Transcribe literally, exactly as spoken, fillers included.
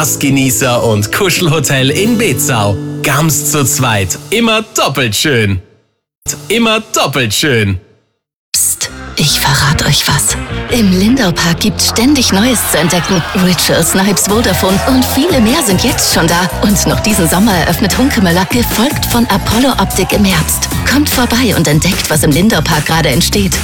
Spaßgenießer und Kuschelhotel in Beetzau. Gams zu zweit. Immer doppelt schön. Immer doppelt schön. Psst, ich verrate euch was. Im Lindau-Park gibt's ständig Neues zu entdecken. Ritual, Snipes, Vodafone und viele mehr sind jetzt schon da. Und noch diesen Sommer eröffnet Hunkemöller, gefolgt von Apollo Optik im Herbst. Kommt vorbei und entdeckt, was im Lindau-Park gerade entsteht.